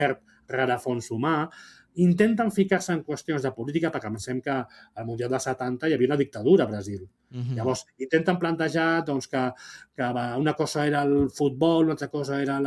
rerefons humà, intenten ficar-se en qüestions de política, perquè pensem que al Mundial del 70 hi havia una dictadura a Brasil. Llavors, intenten plantejar que una cosa era el futbol, una altra cosa era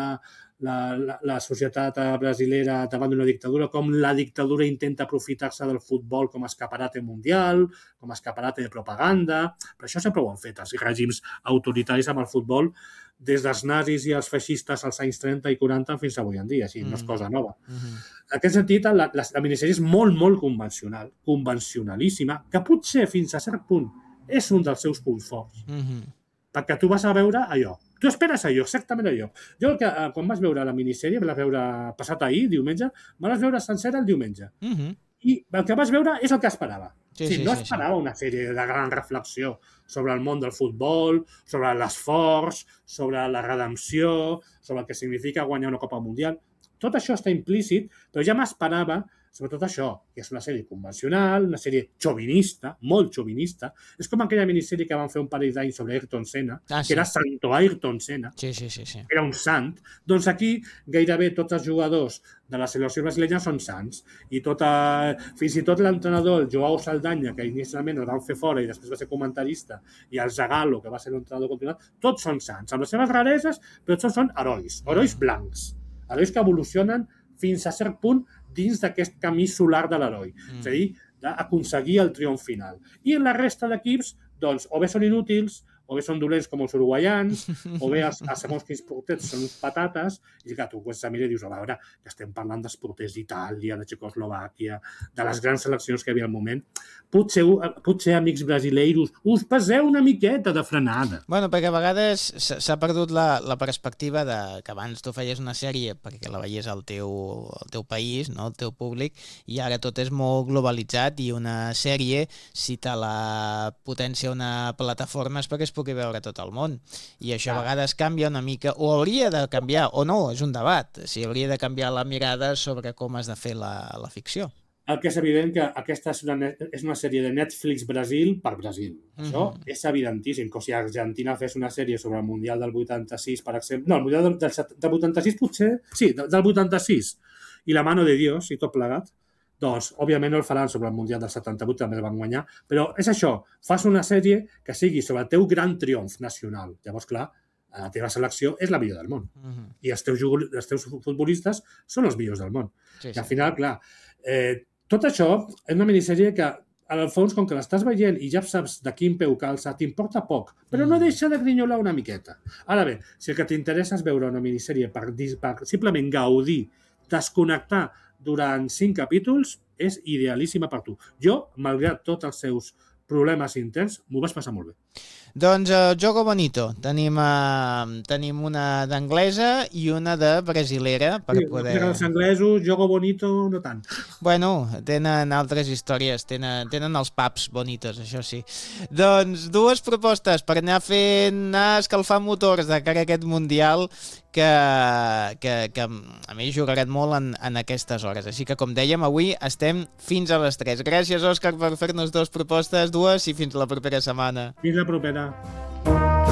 la societat brasilera davant d'una dictadura, com la dictadura intenta aprofitar-se del futbol com a escaparate mundial, com a escaparate de propaganda. Per això sempre ho han fet els règims autoritaris amb el futbol, des dels nazis i els feixistes als anys 30 i 40 fins avui en dia, així no és cosa nova. En aquest sentit, la minissèrie és molt, molt convencional, convencionalíssima, que potser fins a cert punt és un dels seus punts forts. Perquè tu vas a veure allò. Tu esperes allò, exactament allò. Jo, quan vas veure la minissèrie, me la veure passat ahir, diumenge, me la vas veure sencera el diumenge. I el que vas veure és el que esperava. No esperava una sèrie de gran reflexió sobre el món del futbol, sobre l'esforç, sobre la redempció, sobre el que significa guanyar una Copa Mundial. Tot això està implícit, però ja m'esperava sobretot això, que és una sèrie convencional, una sèrie xovinista, molt xovinista. És com aquella minissèrie que van fer un parell d'anys sobre Ayrton Senna, que era Santo Ayrton Senna. Era un sant. Doncs aquí gairebé tots els jugadors de la selecció brasileña són sants. I fins i tot l'entrenador, el Joao Saldanha, que inicialment el van fer fora i després va ser comentarista, i el Zagallo, que va ser l'entrenador continuat, tots són sants, amb les seves rareses, però tots són herois blancs. Herois que evolucionen fins a cert punt dins d'aquest camí solar de l'heroi, és a dir, d'aconseguir el triomf final. I en la resta d'equips, doncs, o bé són inútils, o bé són dolents com els uruguaians, o bé els segons quins porters són uns patates, i clar, tu comences a mirar i dius, a veure, que estem parlant dels porters d'Itàlia, de Txecoslovàquia, de les grans seleccions que hi havia al moment. Potser amics brasileiros, us passeu una miqueta de frenada. Bueno, perquè a vegades s'ha perdut la perspectiva de que abans tu feies una sèrie perquè la veies al teu país, no, al teu públic, i ara tot és molt globalitzat i una sèrie, si te la potència una plataforma és perquè es pugui veure tot el món. I això a vegades canvia una mica, o hauria de canviar, o no, és un debat, si hauria de canviar la mirada sobre com has de fer la ficció. El que és evident que aquesta és una sèrie de Netflix Brasil per Brasil. Això és evidentíssim, com si Argentina fes una sèrie sobre el Mundial del 86, per exemple. No, el Mundial del 86 potser... Sí, del 86. I la mano de Dios i tot plegat. Doncs, òbviament, no el faran sobre el Mundial del 78, també el van guanyar, però és això, fas una sèrie que sigui sobre el teu gran triomf nacional. Llavors, clar, la teva selecció és la millor del món. I els teus futbolistes són els millors del món. I al final, clar, tot això és una minissèrie que, al fons, com que l'estàs veient i ja saps de quin peu calça, t'importa poc, però no deixa de grinyolar una miqueta. Ara bé, si el que t'interessa és veure una minissèrie per simplement gaudir, desconnectar durant 5 capítols, és idealíssima per tu. Jo, malgrat tots els seus problemes interns, m'ho vas passar molt bé. Doncs Jogo Bonito. Tenim una d'anglesa i una de brasilera. Per poder... Els anglesos, Jogo Bonito, no tant. Bueno, tenen altres històries, tenen els pubs bonitos, això sí. Doncs 2 propostes per anar escalfant motors de cara a aquest Mundial que a mi jugaran molt en aquestes hores. Així que, com dèiem, avui estem fins a les 3. Gràcies, Òscar, per fer-nos 2 propostes, 2, i fins la propera setmana. Fins la propera.